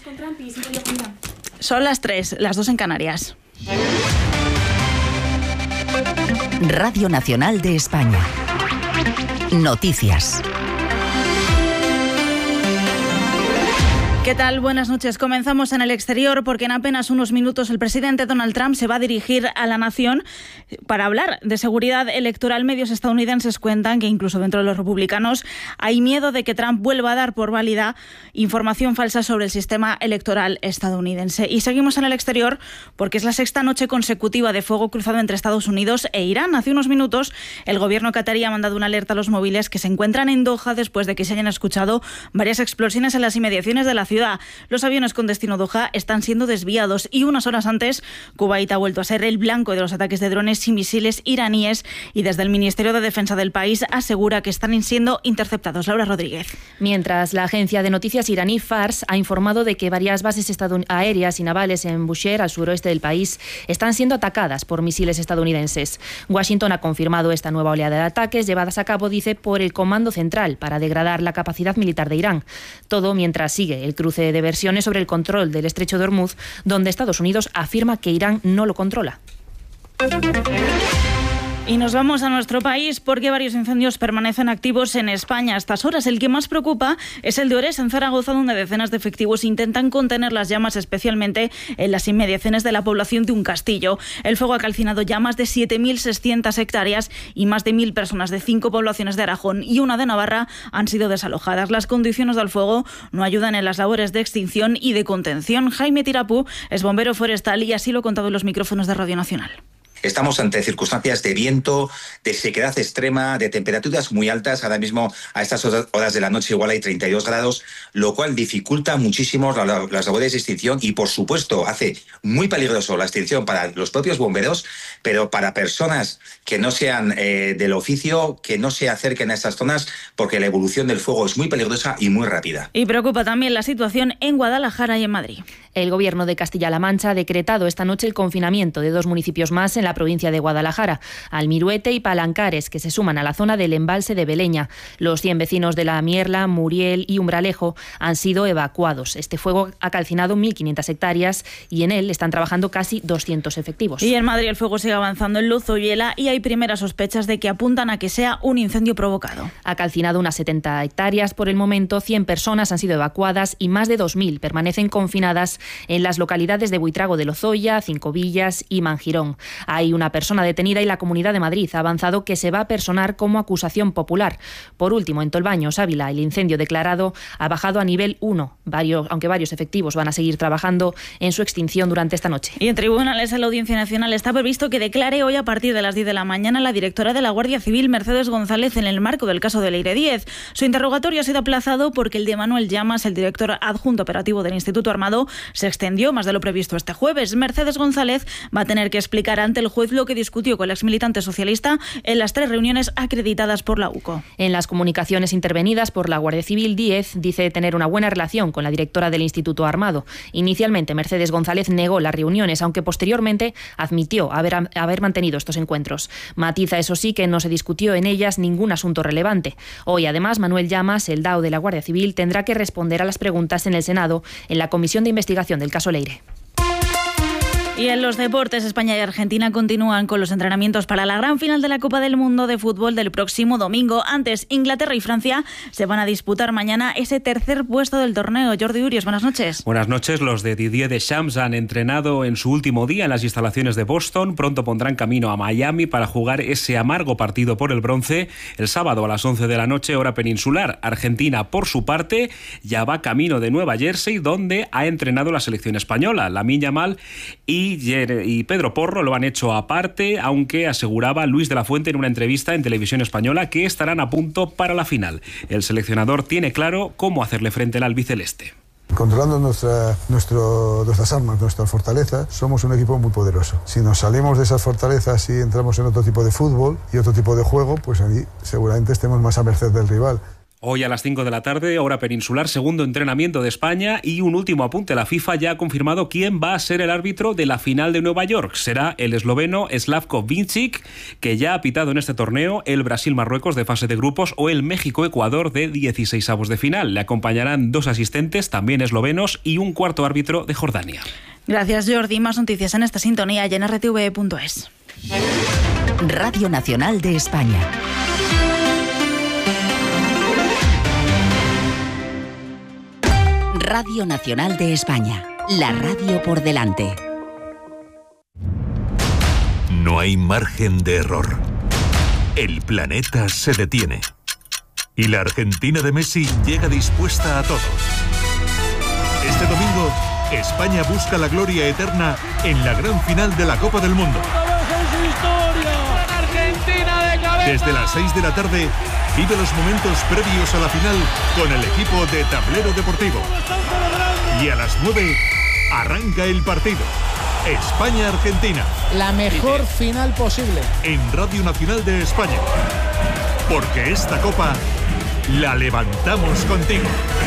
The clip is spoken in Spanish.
con Trump y siempre lo miran. Son las 3, las 2 en Canarias. Radio Nacional de España. Noticias. ¿Qué tal? Buenas noches. Comenzamos en el exterior porque en apenas unos minutos el presidente Donald Trump se va a dirigir a la nación para hablar de seguridad electoral. Medios estadounidenses cuentan que incluso dentro de los republicanos hay miedo de que Trump vuelva a dar por válida información falsa sobre el sistema electoral estadounidense. Y seguimos en el exterior porque es la sexta noche consecutiva de fuego cruzado entre Estados Unidos e Irán. Hace unos minutos el gobierno catarí ha mandado una alerta a los móviles que se encuentran en Doha después de que se hayan escuchado varias explosiones en las inmediaciones de la ciudad. Los aviones con destino Doha están siendo desviados y unas horas antes Kuwait ha vuelto a ser el blanco de los ataques de drones y misiles iraníes y desde el Ministerio de Defensa del país asegura que están siendo interceptados. Laura Rodríguez. Mientras la agencia de noticias iraní Fars ha informado de que varias bases aéreas y navales en Bushehr, al suroeste del país, están siendo atacadas por misiles estadounidenses. Washington ha confirmado esta nueva oleada de ataques llevadas a cabo, dice, por el Comando Central para degradar la capacidad militar de Irán. Todo mientras sigue el cruce de versiones sobre el control del estrecho de Hormuz, donde Estados Unidos afirma que Irán no lo controla. Y nos vamos a nuestro país porque varios incendios permanecen activos en España a estas horas. El que más preocupa es el de Ores, en Zaragoza, donde decenas de efectivos intentan contener las llamas, especialmente en las inmediaciones de la población de un castillo. El fuego ha calcinado ya más de 7.600 hectáreas y más de 1.000 personas de 5 poblaciones de Aragón y una de Navarra han sido desalojadas. Las condiciones del fuego no ayudan en las labores de extinción y de contención. Jaime Tirapú es bombero forestal y así lo ha contado en los micrófonos de Radio Nacional. Estamos ante circunstancias de viento, de sequedad extrema, de temperaturas muy altas. Ahora mismo, a estas horas de la noche, igual hay 32 grados, lo cual dificulta muchísimo las labores de extinción y, por supuesto, hace muy peligroso la extinción para los propios bomberos, pero para personas que no sean del oficio, que no se acerquen a estas zonas, porque la evolución del fuego es muy peligrosa y muy rápida. Y preocupa también la situación en Guadalajara y en Madrid. El Gobierno de Castilla-La Mancha ha decretado esta noche el confinamiento de 2 municipios más en la provincia de Guadalajara, Almiruete y Palancares, que se suman a la zona del embalse de Beleña. Los 100 vecinos de La Mierla, Muriel y Umbralejo han sido evacuados. Este fuego ha calcinado 1.500 hectáreas y en él están trabajando casi 200 efectivos. Y en Madrid el fuego sigue avanzando en Luzoyela y hay primeras sospechas de que apuntan a que sea un incendio provocado. Ha calcinado unas 70 hectáreas. Por el momento, 100 personas han sido evacuadas y más de 2.000 permanecen confinadas en las localidades de Buitrago de Lozoya, Cinco Villas y Mangirón. Hay una persona detenida y la Comunidad de Madrid ha avanzado que se va a personar como acusación popular. Por último, en Tolbaños, Ávila, el incendio declarado ha bajado a nivel 1, aunque varios efectivos van a seguir trabajando en su extinción durante esta noche. Y en tribunales, en la Audiencia Nacional está previsto que declare hoy a partir de las 10 de la mañana la directora de la Guardia Civil, Mercedes González, en el marco del caso de Leire Díez. Su interrogatorio ha sido aplazado porque el de Manuel Llamas, el director adjunto operativo del Instituto Armado, se extendió más de lo previsto este jueves. Mercedes González va a tener que explicar ante el juez lo que discutió con el exmilitante socialista en las 3 reuniones acreditadas por la UCO. En las comunicaciones intervenidas por la Guardia Civil, Díez dice tener una buena relación con la directora del Instituto Armado. Inicialmente, Mercedes González negó las reuniones, aunque posteriormente admitió haber mantenido estos encuentros. Matiza, eso sí, que no se discutió en ellas ningún asunto relevante. Hoy, además, Manuel Llamas, el DAO de la Guardia Civil, tendrá que responder a las preguntas en el Senado en la Comisión de Investigación del caso Leire. Y en los deportes, España y Argentina continúan con los entrenamientos para la gran final de la Copa del Mundo de Fútbol del próximo domingo. Antes, Inglaterra y Francia se van a disputar mañana ese tercer puesto del torneo. Jordi Urios, buenas noches. Buenas noches. Los de Didier Deschamps han entrenado en su último día en las instalaciones de Boston. Pronto pondrán camino a Miami para jugar ese amargo partido por el bronce el sábado a las 11 de la noche, hora peninsular. Argentina, por su parte, ya va camino de Nueva Jersey, donde ha entrenado la selección española. Lamine Yamal y Pedro Porro lo han hecho aparte, aunque aseguraba Luis de la Fuente en una entrevista en Televisión Española que estarán a punto para la final. El seleccionador tiene claro cómo hacerle frente al albiceleste. Controlando nuestras armas, nuestra fortaleza, somos un equipo muy poderoso. Si nos salimos de esas fortalezas y entramos en otro tipo de fútbol y otro tipo de juego, pues ahí seguramente estemos más a merced del rival. Hoy a las 5 de la tarde, hora peninsular, segundo entrenamiento de España y un último apunte. La FIFA ya ha confirmado quién va a ser el árbitro de la final de Nueva York. Será el esloveno Slavko Vincic, que ya ha pitado en este torneo el Brasil-Marruecos de fase de grupos o el México-Ecuador de 16avos de final. Le acompañarán 2 asistentes, también eslovenos, y un cuarto árbitro de Jordania. Gracias, Jordi. Más noticias en esta sintonía y en rtve.es. Radio Nacional de España. Radio Nacional de España, la radio por delante. No hay margen de error. El planeta se detiene. Y la Argentina de Messi llega dispuesta a todo. Este domingo, España busca la gloria eterna en la gran final de la Copa del Mundo. Desde las 6 de la tarde, vive los momentos previos a la final con el equipo de Tablero Deportivo. Y a las 9, arranca el partido. España-Argentina. La mejor final posible. En Radio Nacional de España. Porque esta copa la levantamos contigo.